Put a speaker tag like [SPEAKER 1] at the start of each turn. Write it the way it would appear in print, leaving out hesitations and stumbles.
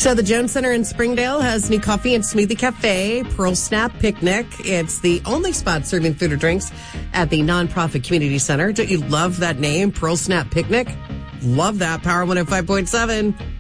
[SPEAKER 1] So the Jones Center in Springdale has new coffee and smoothie cafe, Pearl Snap Picnic. It's the only spot serving food or drinks at the nonprofit community center. Don't you love that name, Pearl Snap Picnic? Love that. Power 105.7.